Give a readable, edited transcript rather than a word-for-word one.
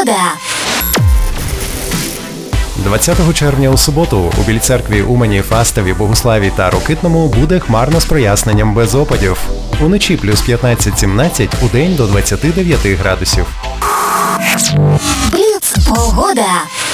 Погода. 20 червня у суботу у Білій церкві, Умані, Фастові, Богуславі та Рокитному буде хмарно з проясненням без опадів. Уночі плюс 15-17, удень до 29 градусів. Бліц. Погода.